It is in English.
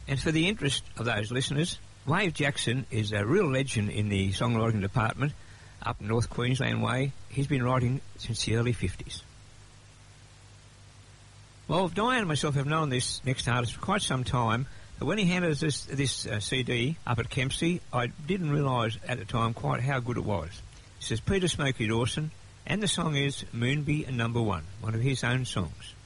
And for the interest of those listeners, Wave Jackson is a real legend in the songwriting department up North Queensland way. He's been writing since the early 50s. Well, Diane and myself have known this next artist for quite some time, but when he handed us this CD up at Kempsey, I didn't realise at the time quite how good it was. This is Peter Smokey Dawson, and the song is Moonby No. 1, one of his own songs.